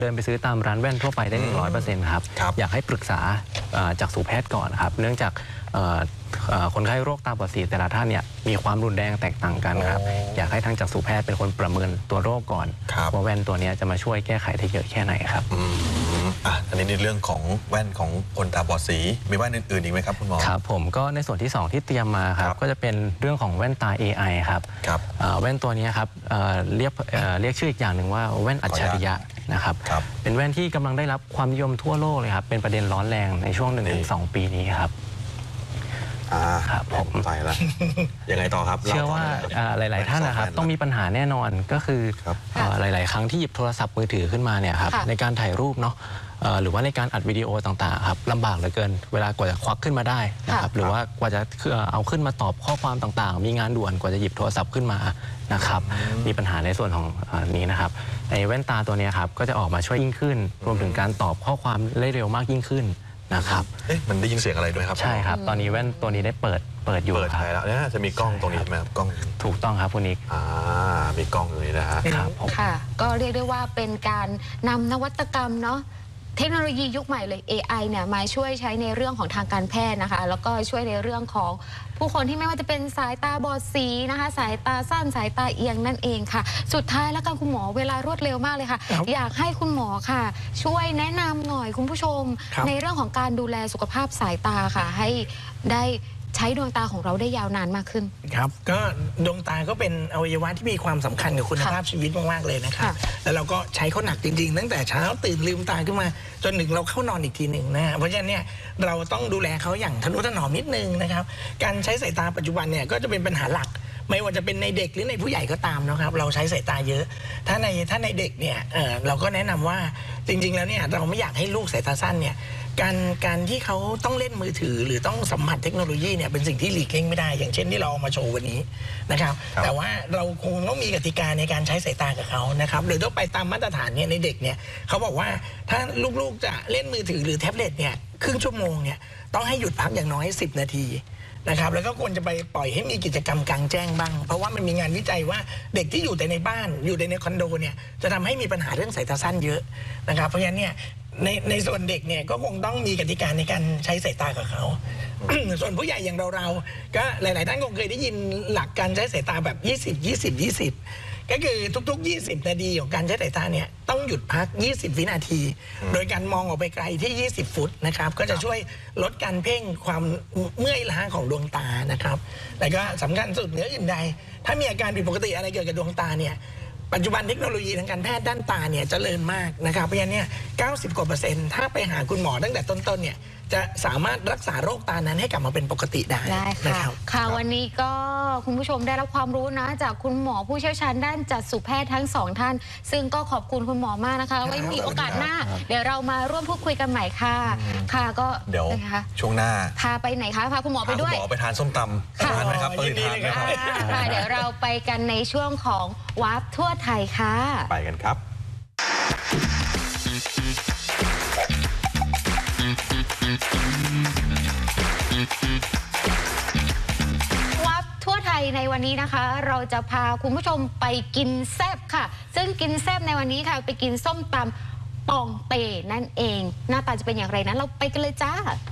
เดินไปซื้อตามร้านแว่นทั่วไปได้ 100% ครับอยากให้ปรึกษาจักษุแพทย์ก่อนครับเนื่องจากคนไข้โรคตาบอดสีแต่ละท่านเนี่ยมีความรุนแรงแตกต่างกันครับอยากให้ทางจักษุแพทย์เป็นคนประเมินตัวโรคก่อนว่าแว่นตัวนี้จะมาช่วยแก้ไขได้เยอะแค่ไหนครับอันนี้ในเรื่องของแว่นของคนตาบอดสีมีแว่นอื่นๆอีกไหมครับคุณหมอครับผมก็ในส่วนที่2ที่เตรียมมาครับก็จะเป็นเรื่องของแว่นตา AI ครับแว่นตัวนี้ครับเรียกชื่ออีกอย่างหนึ่งว่าแว่นอัจฉริยะนะครับเป็นแว่นที่กำลังได้รับความนิยมทั่วโลกเลยครับเป็นประเด็นร้อนแรงในช่วง 1-2 ปีนี้ครับครับผมไปแล้วยังไงต่อครับเชื่อว่าหลายๆท่านนะครับต้องมีปัญหาแน่นอนก็คือหลายๆครั้งที่หยิบโทรศัพท์มือถือขึ้นมาเนี่ยครับในการถ่ายรูปเนาะหรือว่าในการอัดวิดีโอต่างๆครับลำบากเหลือเกินเวลากว่าจะควักขึ้นมาได้นะครับหรือว่ากว่าจะเอาขึ้นมาตอบข้อความต่างๆมีงานด่วนกว่าจะหยิบโทรศัพท์ขึ้นมานะครับมีปัญหาในส่วนของนี้นะครับในแว่นตาตัวนี้ครับก็จะออกมาช่วยยิ่งขึ้นรวมถึงการตอบข้อความได้เร็วมากยิ่งขึ้นนะครับมันได้ยินเสียงอะไรด้วยครับใช่ครับตอนนี้แว่นตัวนี้ได้เปิดอยู่ครับแล้วเนี่ยจะมีกล้องตรงนี้ใช่ไหมครับกล้องถูกต้องครับคุณนิกมีกล้องเลยนะฮะครับค่ะก็เรียกได้ว่าเป็นการนำนวัตกรรมเนาะเทคโนโลยียุคใหม่เลย AI เนี่ยมาช่วยใช้ในเรื่องของทางการแพทย์นะคะแล้วก็ช่วยในเรื่องของผู้คนที่ไม่ว่าจะเป็นสายตาบอดสีนะคะสายตาสั้นสายตาเอียงนั่นเองค่ะสุดท้ายแล้วกันคุณหมอเวลารวดเร็วมากเลยค่ะอยากให้คุณหมอค่ะช่วยแนะนำหน่อยคุณผู้ชมในเรื่องของการดูแลสุขภาพสายตาค่ะให้ได้ใช้ดวงตาของเราได้ยาวนานมากขึ้นครับก็ดวงตาก็เป็นอวัยวะที่มีความสำคัญกับคุณภาพชีวิตมากๆเลยนะครับแล้วเราก็ใช้เขาหนักจริงๆตั้งแต่เช้าตื่นลืมตาขึ้นมาจนถึงเราเข้านอนอีกทีหนึ่งนะเพราะฉะนั้นเนี่ยเราต้องดูแลเขาอย่างทนุถนอมนิดนึงนะครับการใช้สายตาปัจจุบันเนี่ยก็จะเป็นปัญหาหลักไม่ว่าจะเป็นในเด็กหรือในผู้ใหญ่ก็ตามนะครับเราใช้สายตาเยอะถ้าในเด็กเนี่ยเราก็แนะนำว่าจริงๆแล้วเนี่ยเราไม่อยากให้ลูกสายตาสั้นเนี่ยการที่เขาต้องเล่นมือถือหรือต้องสัมผัสเทคโนโลยีเนี่ยเป็นสิ่งที่หลีกเลี่ยงไม่ได้อย่างเช่นที่เราเอามาโชว์วันนี้นะครับแต่ว่าเราคงต้องมีกติกาในการใช้สายตากับเขานะครับโดยต้องไปตามมาตรฐานเนี่ยในเด็กเนี่ยเขาบอกว่าถ้าลูกๆจะเล่นมือถือหรือแท็บเล็ตเนี่ยครึ่งชั่วโมงเนี่ยต้องให้หยุดพักอย่างน้อย10 นาทีนะครับแล้วก็ควรจะไปปล่อยให้มีกิจกรรมกลางแจ้งบ้างเพราะว่ามันมีงานวิจัยว่าเด็กที่อยู่แต่ในบ้านอยู่แต่ในคอนโดเนี่ยจะทำให้มีปัญหาเรื่องสายตาสั้นเยอะนะครับเพราะฉะนั้นเนี่ยในส่วนเด็กเนี่ยก็คงต้องมีกติกาในการใช้สายตากับเขา ส่วนผู้ใหญ่อย่างเราก็หลายๆท่านคงเคยได้ยินหลักการใช้สายตาแบบ20 ก็คือทุกๆ20 นาทีของการใช้สายตาเนี่ยต้องหยุดพัก20 วินาทีโดยการมองออกไปไกลที่20 ฟุตนะครับก็จะช่วยลดการเพ่งความเมื่อยล้าของดวงตานะครับแต่ก็สำคัญสุดเหนืออื่นใดถ้ามีอาการผิดปกติอะไรเกิดกับดวงตาเนี่ยปัจจุบันเทคโนโลยีทางการแพทย์ด้านตาเนี่ยเจริญมากนะครับเพราะฉะนั้นเนี่ย90 กว่า%ถ้าไปหาคุณหมอตั้งแต่ต้นๆเนี่ยจะสามารถรักษาโรคตานั้นให้กลับมาเป็นปกติได้ค่ะวันนี้ก็คุณผู้ชมได้รับความรู้นะจากคุณหมอผู้เชี่ยวชาญด้านจักษุแพทย์ทั้ง2 ท่านซึ่งก็ขอบคุณคุณหมอมากนะคะไว้มีโอกาสหน้าเดี๋ยวเรามาร่วมพูดคุยกันใหม่ค่ะค่ะก็เดี๋ยวช่วงหน้าพาไปไหนคะพาคุณหมอไปด้วยคุณหมอไปทานส้มตำทานไหมครับยินดีเลยครับเดี๋ยวเราไปกันในช่วงของวาร์ปทั่วไทยค่ะไปกันครับวับทั่วไทยในวันนี้นะคะเราจะพาคุณผู้ชมไปกินแซ่บค่ะซึ่งกินแซ่บในวันนี้ค่ะไปกินส้มตำปองเปนั่นเองหน้าตาจะเป็นอย่างไรนั้นเราไปกันเลยจ้า